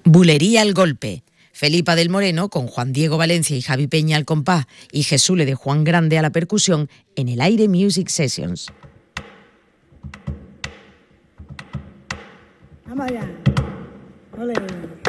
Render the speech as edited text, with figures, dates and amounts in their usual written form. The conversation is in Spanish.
Bulería al golpe. Felipa del Moreno con Juan Diego Valencia y Javi Peña al compás y Jesule de Juan Grande a la percusión en el Aire Music Sessions. Vamos allá. Ole.